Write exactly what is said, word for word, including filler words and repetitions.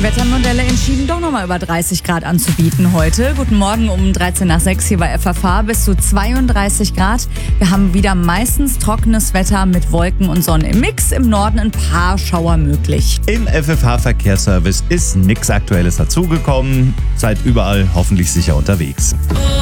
die Wettermodelle entschieden, doch nochmal über dreißig Grad anzubieten heute. Guten Morgen um dreizehn nach sechs hier bei F F H bis zu zweiunddreißig Grad. Wir haben wieder meistens trockenes Wetter mit Wolken und Sonne im Mix. Im Norden ein paar Schauer möglich. Im F F H-Verkehrsservice ist nichts Aktuelles dazugekommen. Seid überall hoffentlich sicher unterwegs.